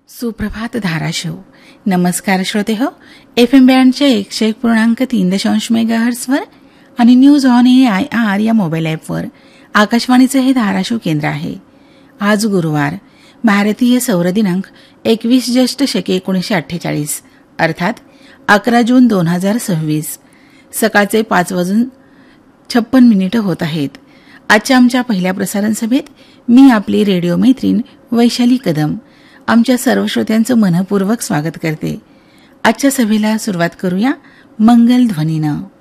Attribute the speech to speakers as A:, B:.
A: सुप्रभात धाराशिव. नमस्कार श्रोते हो. FM बँडच्या 101.3 मेगाहर्ट्झवर आणि न्यूज ऑन AIR या मोबाईल ॲपवर आकाशवाणीचे हे धाराशिव केंद्र आहे. आज गुरुवार, भारतीय सौर दिनांक 21 ज्येष्ठ शके 1948 अर्थात 11 जून 2026. सकाळचे 5:56 होत आहेत. आजच्या आमच्या पहिल्या प्रसारण सभेत मी आपली रेडिओ मैत्रीण वैशाली कदम आमच्या सर्व श्रोत्यांचं मनपूर्वक स्वागत करते. आजच्या सभेला सुरुवात करूया मंगल ध्वनीनं.